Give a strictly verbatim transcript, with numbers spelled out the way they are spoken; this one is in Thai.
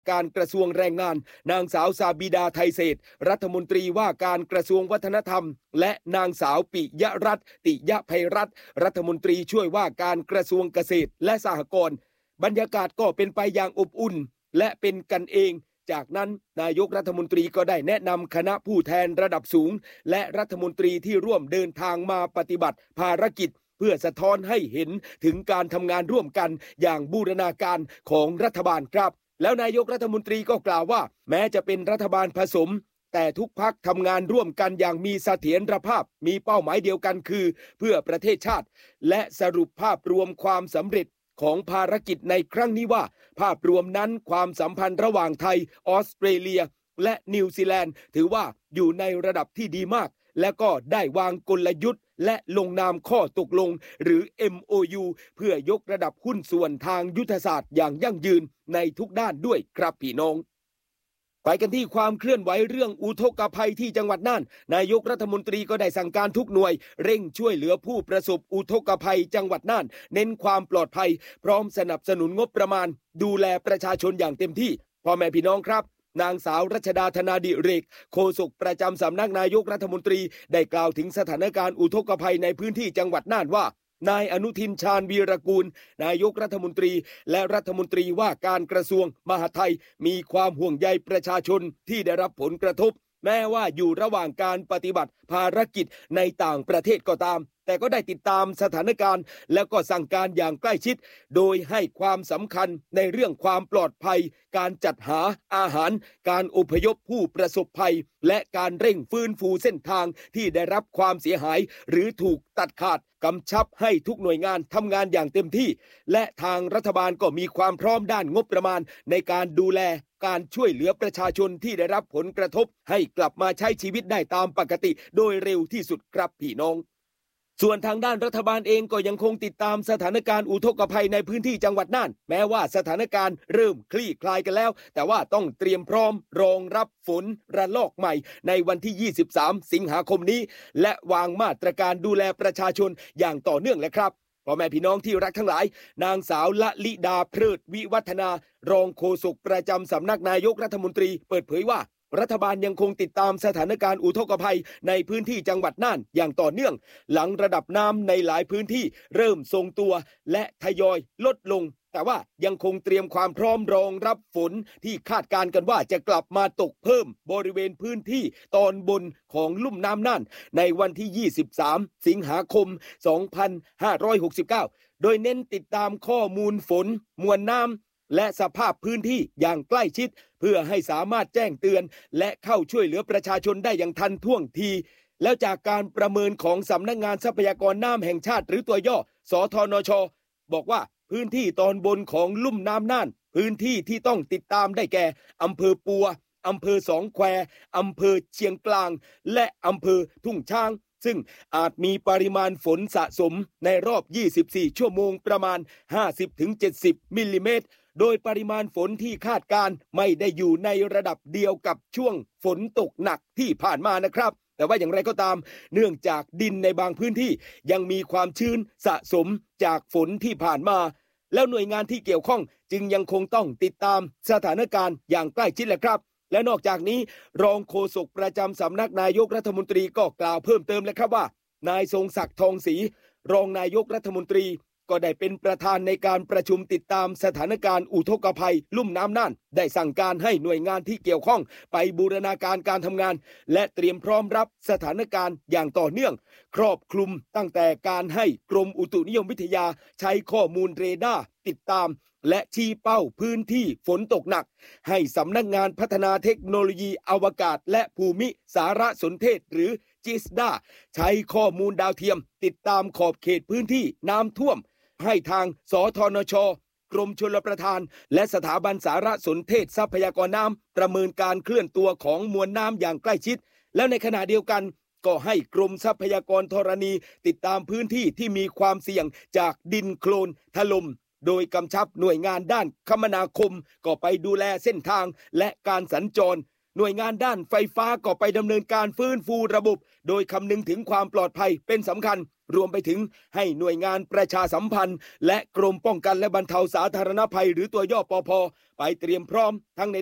การกระทรวงแรงงานนางสาวซาบิดาไทยเศรษฐ์รัฐมนตรีว่าการกระทรวงวัฒนธรรมและนางสาวปิยรัตน์ติยภัยรัตน์รัฐมนตรีช่วยว่าการกระทรวงเกษตรและสหกรณ์บรรยากาศก็เป็นไปอย่างอบอุ่นและเป็นกันเองจากนั้นนายกรัฐมนตรีก็ได้แนะนำคณะผู้แทนระดับสูงและรัฐมนตรีที่ร่วมเดินทางมาปฏิบัติภารกิจเพื่อสะท้อนให้เห็นถึงการทำงานร่วมกันอย่างบูรณาการของรัฐบาลครับแล้วนายกรัฐมนตรีก็กล่าวว่าแม้จะเป็นรัฐบาลผสมแต่ทุกพรรคทำงานร่วมกันอย่างมีเสถียรภาพมีเป้าหมายเดียวกันคือเพื่อประเทศชาติและสรุปภาพรวมความสำเร็จของภารกิจในครั้งนี้ว่าภาพรวมนั้นความสัมพันธ์ระหว่างไทยออสเตรเลียและนิวซีแลนด์ถือว่าอยู่ในระดับที่ดีมากและก็ได้วางกลยุทธ์และลงนามข้อตกลงหรือ เอ็ม โอ ยู เพื่อยกระดับหุ้นส่วนทางยุทธศาสตร์อย่างยั่งยืนในทุกด้านด้วยครับพี่น้องไปกันที่ความเคลื่อนไหวเรื่องอุทกภัยที่จังหวัดน่านนายกรัฐมนตรีก็ได้สั่งการทุกหน่วยเร่งช่วยเหลือผู้ประสบอุทกภัยจังหวัดน่านเน้นความปลอดภัยพร้อมสนับสนุนงบประมาณดูแลประชาชนอย่างเต็มที่พ่อแม่พี่น้องครับนางสาวรัชดาธนาดิเรกโฆษกประจำสำนักนายกรัฐมนตรีได้กล่าวถึงสถานการณ์อุทกภัยในพื้นที่จังหวัดน่านว่านายอนุทินชาญวีรกูลนายกรัฐมนตรีและรัฐมนตรีว่าการกระทรวงมหาดไทยมีความห่วงใยประชาชนที่ได้รับผลกระทบแม้ว่าอยู่ระหว่างการปฏิบัติภารกิจในต่างประเทศก็ตามแต่ก็ได้ติดตามสถานการณ์แล้วก็สั่งการอย่างใกล้ชิดโดยให้ความสำคัญในเรื่องความปลอดภัยการจัดหาอาหารการอพยพผู้ประสบภัยและการเร่งฟื้นฟูเส้นทางที่ได้รับความเสียหายหรือถูกตัดขาดกำชับให้ทุกหน่วยงานทำงานอย่างเต็มที่และทางรัฐบาลก็มีความพร้อมด้านงบประมาณในการดูแลการช่วยเหลือประชาชนที่ได้รับผลกระทบให้กลับมาใช้ชีวิตได้ตามปกติโดยเร็วที่สุดครับพี่น้องส่วนทางด้านรัฐบาลเองก็ยังคงติดตามสถานการณ์อุทกภัยในพื้นที่จังหวัดน่านแม้ว่าสถานการณ์เริ่มคลี่คลายกันแล้วแต่ว่าต้องเตรียมพร้อมรองรับฝนระลอกใหม่ในวันที่ยี่สิบสามสิงหาคมนี้และวางมาตรการดูแลประชาชนอย่างต่อเนื่องเลยครับพ่อแม่พี่น้องที่รักทั้งหลายนางสาวละลิดาเพลิดวิวัฒนารองโฆษกประจำสำนักนายกรัฐมนตรีเปิดเผยว่ารัฐบาลยังคงติดตามสถานการณ์อุทกภัยในพื้นที่จังหวัดน่านอย่างต่อเนื่องหลังระดับน้ำในหลายพื้นที่เริ่มทรงตัวและทยอยลดลงแต่ว่ายังคงเตรียมความพร้อมรองรับฝนที่คาดการณ์กันว่าจะกลับมาตกเพิ่มบริเวณพื้นที่ตอนบนของลุ่มน้ำน่านในวันที่ยี่สิบสามสิงหาคมสองพันห้าร้อยหกสิบเก้าโดยเน้นติดตามข้อมูลฝนมวลน้ำและสภาพพื้นที่อย่างใกล้ชิดเพื่อให้สามารถแจ้งเตือนและเข้าช่วยเหลือประชาชนได้อย่างทันท่วงทีแล้วจากการประเมินของสำนักงานทรัพยากรน้ำแห่งชาติหรือตัวย่อสทนช.บอกว่าพื้นที่ตอนบนของลุ่มน้ำน่านพื้นที่ที่ต้องติดตามได้แก่อำเภอปัวอำเภอสองแควอำเภอเชียงกลางและอำเภอทุ่งช้างซึ่งอาจมีปริมาณฝนสะสมในรอบยี่สิบสี่ชั่วโมงประมาณ ห้าสิบถึงเจ็ดสิบ มิลลิเมตรโดยปริมาณฝนที่คาดการไม่ได้อยู่ในระดับเดียวกับช่วงฝนตกหนักที่ผ่านมานะครับแต่ว่าอย่างไรก็ตามเนื่องจากดินในบางพื้นที่ยังมีความชื้นสะสมจากฝนที่ผ่านมาแล้วหน่วยงานที่เกี่ยวข้องจึงยังคงต้องติดตามสถานการณ์อย่างใกล้ชิดแหละครับและนอกจากนี้รองโฆษกประจำสำนักนายกรัฐมนตรีก็กล่าวเพิ่มเติมเลยครับว่านายทรงศักดิ์ทองศรีรองนายกรัฐมนตรีก็ได้เป็นประธานในการประชุมติดตามสถานการณ์อุทกภัยลุ่มน้ำน่านได้สั่งการให้หน่วยงานที่เกี่ยวข้องไปบูรณาการการทำงานและเตรียมพร้อมรับสถานการณ์อย่างต่อเนื่องครอบคลุมตั้งแต่การให้กรมอุตุนิยมวิทยาใช้ข้อมูลเรดาร์ติดตามและชี้เป้าพื้นที่ฝนตกหนักให้สำนักงานพัฒนาเทคโนโลยีอวกาศและภูมิสารสนเทศหรือจิสดาใช้ข้อมูลดาวเทียมติดตามขอบเขตพื้นที่น้ำท่วมให้ทางสทนช.กรมชลประทานและสถาบันสารสนเทศทรัพยากรน้ำประเมินการเคลื่อนตัวของมวลน้ำอย่างใกล้ชิดแล้วในขณะเดียวกันก็ให้กรมทรัพยากรธรณีติดตามพื้นที่ที่มีความเสี่ยงจากดินโคลนถล่มโดยกำชับหน่วยงานด้านคมนาคมก็ไปดูแลเส้นทางและการสัญจรหน่วยงานด้านไฟฟ้าก็ไปดำเนินการฟื้นฟูระบบโดยคำนึงถึงความปลอดภัยเป็นสำคัญรวมไปถึงให้หน่วยงานประชาสัมพันธ์และกรมป้องกันและบรรเทาสาธารณภัยหรือตัวย่อปภไปเตรียมพร้อมทั้งใน